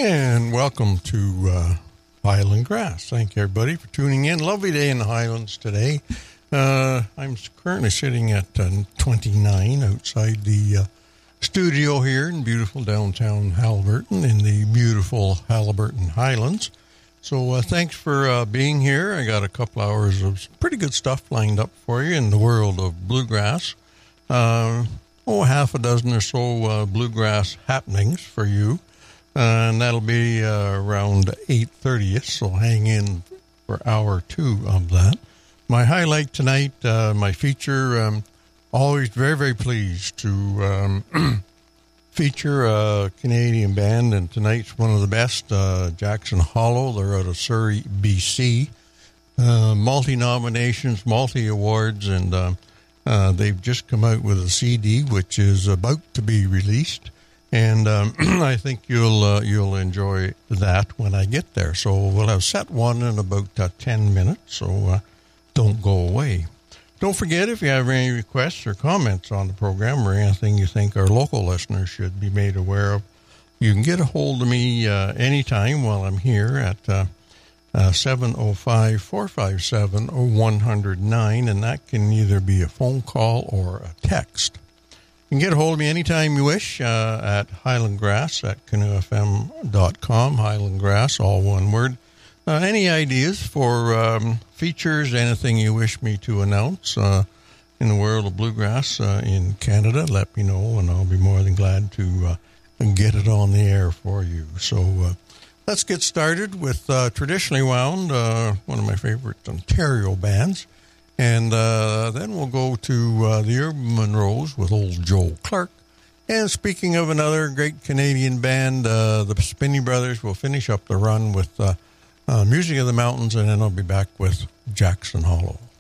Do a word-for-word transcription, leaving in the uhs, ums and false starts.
And welcome to uh, Highland Grass. Thank you, everybody, for tuning in. Lovely day in the Highlands today. Uh, I'm currently sitting at uh, twenty-nine outside the uh, studio here in beautiful downtown Haliburton in the beautiful Haliburton Highlands. So uh, thanks for uh, being here. I got a couple hours of pretty good stuff lined up for you in the world of bluegrass. Uh, oh, half a dozen or so uh, bluegrass happenings for you. Uh, and that'll be uh, around eight thirty, so hang in for hour two of that. My highlight tonight, uh, my feature, um, always very, very pleased to um, feature a Canadian band, and tonight's one of the best, uh, Jackson Hollow. They're out of Surrey, B C. Uh, multi-nominations, multi-awards, and uh, uh, they've just come out with a C D, which is about to be released. And um, I think you'll uh, you'll enjoy that when I get there. So we'll have set one in about uh, ten minutes, so uh, don't go away. Don't forget, if you have any requests or comments on the program or anything you think our local listeners should be made aware of, you can get a hold of me uh, anytime while I'm here at uh, uh, seven oh five, four five seven, one oh nine, and that can either be a phone call or a text. You can get a hold of me anytime you wish uh, at Highland Grass at canoe f m dot com, Highland Grass, all one word. Uh, any ideas for um, features, anything you wish me to announce uh, in the world of bluegrass uh, in Canada, let me know, and I'll be more than glad to uh, get it on the air for you. So uh, let's get started with uh, Traditionally Wound, uh, one of my favorite Ontario bands. And uh, then we'll go to uh, the Urban Monroes with old Joe Clark. And speaking of another great Canadian band, uh, the Spinney Brothers will finish up the run with uh, uh, Music of the Mountains, and then I'll be back with Jackson Hollow.